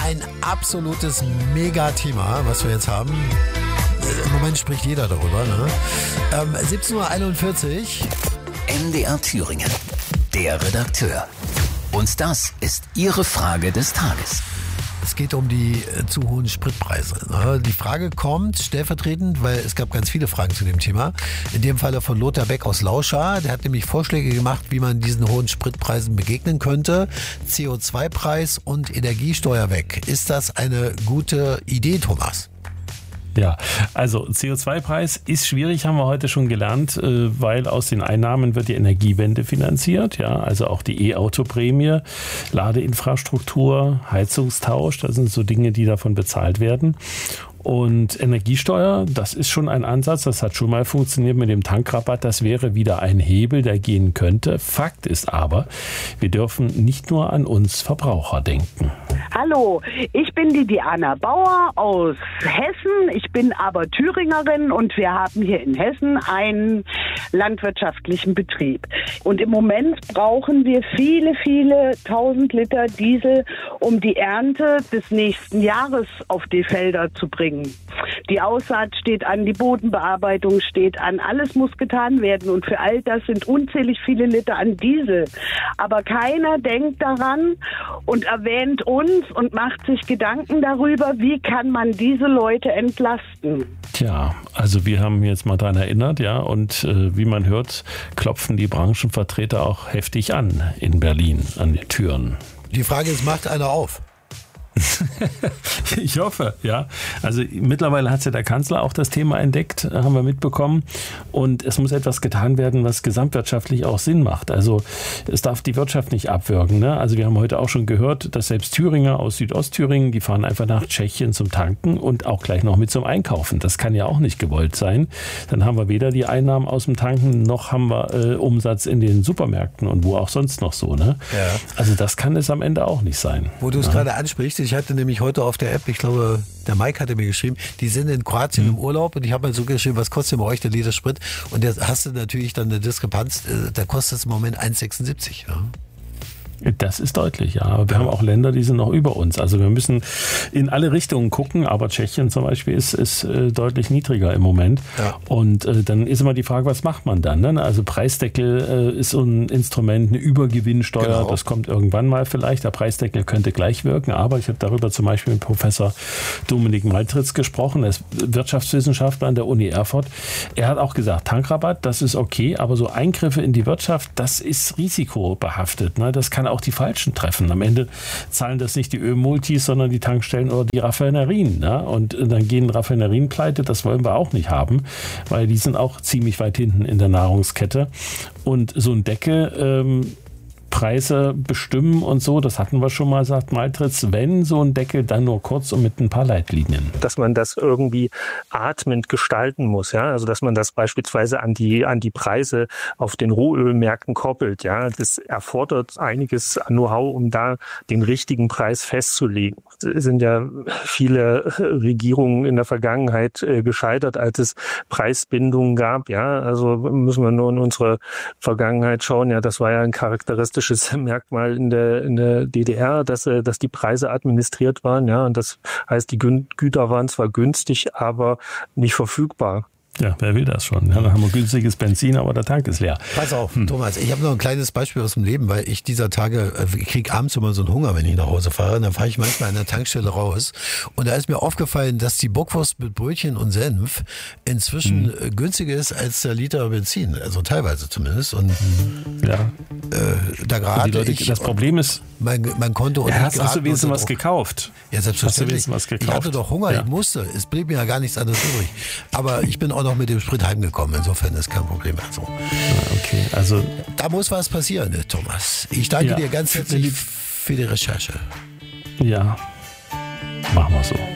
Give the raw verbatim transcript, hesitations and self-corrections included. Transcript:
Ein absolutes Mega-Thema, was wir jetzt haben. Im Moment spricht jeder darüber. Ne? Ähm, siebzehn Uhr einundvierzig. M D R Thüringen, der Redakteur. Und das ist Ihre Frage des Tages. Es geht um die äh, zu hohen Spritpreise. Ne? Die Frage kommt stellvertretend, weil es gab ganz viele Fragen zu dem Thema. In dem Falle von Lothar Beck aus Lauscha. Der hat nämlich Vorschläge gemacht, wie man diesen hohen Spritpreisen begegnen könnte. C O zwei Preis und Energiesteuer weg. Ist das eine gute Idee, Thomas? Ja, also C O zwei Preis ist schwierig, haben wir heute schon gelernt, weil aus den Einnahmen wird die Energiewende finanziert. Ja, also auch die E-Auto-Prämie, Ladeinfrastruktur, Heizungstausch, das sind so Dinge, die davon bezahlt werden. Und Energiesteuer, das ist schon ein Ansatz, das hat schon mal funktioniert mit dem Tankrabatt. Das wäre wieder ein Hebel, der gehen könnte. Fakt ist aber, wir dürfen nicht nur an uns Verbraucher denken. Hallo, ich bin die Diana Bauer aus Hessen. Ich bin aber Thüringerin und wir haben hier in Hessen einen landwirtschaftlichen Betrieb. Und im Moment brauchen wir viele, viele tausend Liter Diesel, um die Ernte des nächsten Jahres auf die Felder zu bringen. Die Aussaat steht an, die Bodenbearbeitung steht an, alles muss getan werden und für all das sind unzählig viele Liter an Diesel. Aber keiner denkt daran und erwähnt uns und macht sich Gedanken darüber, wie kann man diese Leute entlasten. Tja, also wir haben jetzt mal daran erinnert, ja, und äh, wie man hört, klopfen die Branchenvertreter auch heftig an in Berlin, an die Türen. Die Frage ist, macht einer auf? Ich hoffe, ja. Also mittlerweile hat ja der Kanzler auch das Thema entdeckt, haben wir mitbekommen. Und es muss etwas getan werden, was gesamtwirtschaftlich auch Sinn macht. Also es darf die Wirtschaft nicht abwürgen. Ne? Also wir haben heute auch schon gehört, dass selbst Thüringer aus Südostthüringen, die fahren einfach nach Tschechien zum Tanken und auch gleich noch mit zum Einkaufen. Das kann ja auch nicht gewollt sein. Dann haben wir weder die Einnahmen aus dem Tanken, noch haben wir äh, Umsatz in den Supermärkten und wo auch sonst noch so. Ne? Ja. Also das kann es am Ende auch nicht sein. Wo du es ja. gerade ansprichst, ich hatte nämlich heute auf der App, ich glaube, der Mike hatte mir geschrieben, die sind in Kroatien mhm. im Urlaub und ich habe mal so geschrieben, was kostet denn bei euch der Liter Sprit? Und da hast du natürlich dann eine Diskrepanz, da kostet es im Moment eins Komma sechsundsiebzig. Ja. Das ist deutlich, ja. Aber wir haben auch Länder, die sind noch über uns. Also wir müssen in alle Richtungen gucken, aber Tschechien zum Beispiel ist, ist äh, deutlich niedriger im Moment. Ja. Und äh, dann ist immer die Frage, was macht man dann? Ne? Also Preisdeckel äh, ist so ein Instrument, eine Übergewinnsteuer, genau. Das kommt irgendwann mal vielleicht. Der Preisdeckel könnte gleich wirken, aber ich habe darüber zum Beispiel mit Professor Dominik Maltritz gesprochen, er ist Wirtschaftswissenschaftler an der Uni Erfurt. Er hat auch gesagt, Tankrabatt, das ist okay, aber so Eingriffe in die Wirtschaft, das ist risikobehaftet. Ne? Das kann auch die Falschen treffen. Am Ende zahlen das nicht die Ölmultis, sondern die Tankstellen oder die Raffinerien. Ne? Und dann gehen Raffinerien pleite, das wollen wir auch nicht haben, weil die sind auch ziemlich weit hinten in der Nahrungskette. Und so ein Deckel, ähm, Preise bestimmen und so, das hatten wir schon mal, sagt Maltritz, wenn so ein Deckel, dann nur kurz und mit ein paar Leitlinien. Dass man das irgendwie atmend gestalten muss, ja, also dass man das beispielsweise an die an die Preise auf den Rohölmärkten koppelt, ja, das erfordert einiges an Know-how, um da den richtigen Preis festzulegen. Es sind ja viele Regierungen in der Vergangenheit äh, gescheitert, als es Preisbindungen gab, ja, also müssen wir nur in unsere Vergangenheit schauen, ja, das war ja ein charakteristisches Merkmal in der in der D D R, dass dass die Preise administriert waren, ja, und das heißt, die Güter waren zwar günstig, aber nicht verfügbar. Ja, wer will das schon? Ja, dann haben wir günstiges Benzin, aber der Tank ist leer. Pass auf, hm. Thomas, ich habe noch ein kleines Beispiel aus dem Leben, weil ich dieser Tage, ich kriege abends immer so einen Hunger, wenn ich nach Hause fahre. Und dann fahre ich manchmal an der Tankstelle raus. Und da ist mir aufgefallen, dass die Bockwurst mit Brötchen und Senf inzwischen hm. günstiger ist als der Liter Benzin. Also teilweise zumindest. Und ja. äh, da gerade ich... Das Problem ist... Mein, mein Konto... Und ja, hast, hast du wenigstens was gekauft? Ja, selbstverständlich. Was gekauft? Ich hatte doch Hunger, ja. Ich musste. Es blieb mir ja gar nichts anderes übrig. Aber ich bin auch noch mit dem Sprit heimgekommen. Insofern ist kein Problem. Also. Okay, also da muss was passieren, Thomas. Ich danke ja. dir ganz herzlich für die Recherche. Ja, machen wir so.